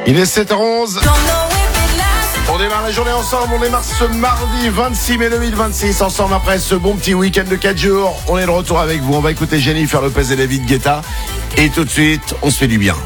Il est 7h11. On démarre la journée ensemble, on démarre ce mardi 26 mai 2026 ensemble après ce bon petit week-end de 4 jours. On est de retour avec vous, on va écouter Jennifer Lopez et David Guetta. Et tout de suite, on se fait du bien.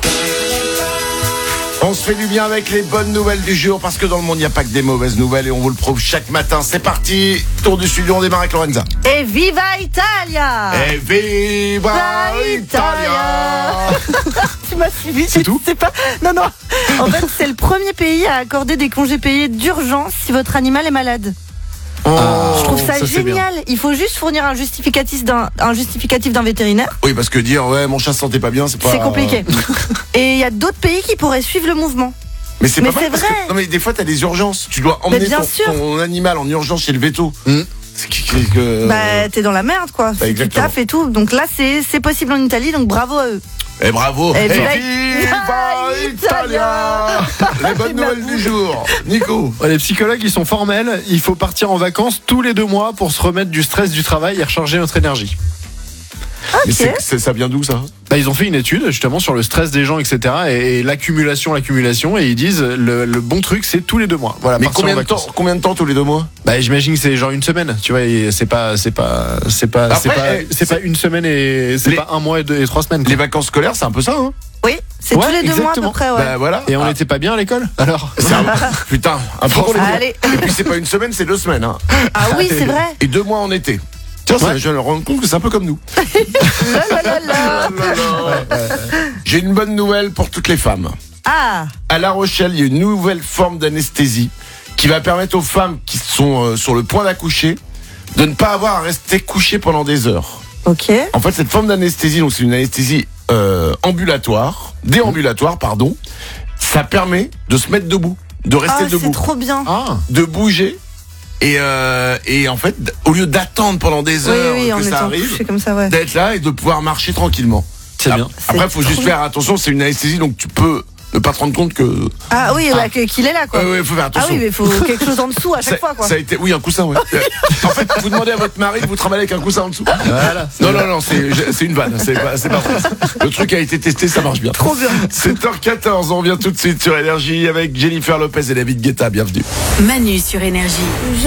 On se fait du bien avec les bonnes nouvelles du jour parce que dans le monde, il n'y a pas que des mauvaises nouvelles et on vous le prouve chaque matin. C'est parti, tour du studio, on démarre avec Lorenza. Et viva Italia! Et viva Italia! Tu m'as suivi, c'est tout? C'est pas... Non. En fait, c'est le premier pays à accorder des congés payés d'urgence si votre animal est malade. Je trouve ça génial. Il faut juste fournir un justificatif d'un vétérinaire. Oui, parce que dire ouais mon chat se sentait pas bien, c'est compliqué. Et il y a d'autres pays qui pourraient suivre le mouvement. Mais c'est pas mal c'est parce vrai. que, non mais des fois t'as des urgences. Tu dois emmener ton animal en urgence chez le véto. T'es dans la merde quoi. Tu taffes et tout. Donc là c'est possible en Italie. Donc bravo à eux. Et bravo. Et viva Italia. Les bonnes nouvelles du jour. Nico. Les psychologues ils sont formels. Il faut partir en vacances tous les 2 mois pour se remettre du stress du travail et recharger notre énergie. Okay. Mais ça vient d'où ça? Ils ont fait une étude justement sur le stress des gens, etc. Et l'accumulation. Et ils disent le bon truc c'est tous les 2 mois. Voilà. Mais combien de temps tous les 2 mois? J'imagine que c'est genre une semaine. Tu vois, et c'est pas une semaine et c'est pas 1 mois et 3 semaines. Les vacances scolaires c'est un peu ça hein? Oui, c'est tous les 2 mois à peu près. Ouais. Voilà. Et on n'était pas bien à l'école alors? Putain, un peu. Allez. Et puis c'est pas une semaine, c'est 2 semaines. Hein. Ah oui, c'est vrai. Et 2 mois en été. Tiens, je me rends compte que c'est un peu comme nous. J'ai une bonne nouvelle pour toutes les femmes. Ah. À La Rochelle, il y a une nouvelle forme d'anesthésie qui va permettre aux femmes qui sont sur le point d'accoucher de ne pas avoir à rester couchées pendant des heures. Ok. En fait, cette forme d'anesthésie, donc c'est une anesthésie déambulatoire, pardon. Ça permet de se mettre debout, de rester debout. C'est trop bien. De bouger. Et en fait, au lieu d'attendre pendant des heures que ça arrive, comme ça, d'être là et de pouvoir marcher tranquillement. C'est bien. Après, il faut juste faire attention, c'est une anesthésie, donc tu peux ne pas te rendre compte que... Ah oui, qu'il est là, quoi. Oui, il faut faire attention. Ah oui, mais il faut quelque chose en dessous à chaque fois, quoi. Ça a été... Oui, un coussin, ouais. En fait, vous demandez à votre mari de vous travailler avec un coussin en dessous. Voilà. Non, c'est une vanne, c'est pas vrai. Le truc a été testé, ça marche bien. Trop bien. 7h14, on revient tout de suite sur Énergie avec Jennifer Lopez et David Guetta, bienvenue. Manu sur Énergie.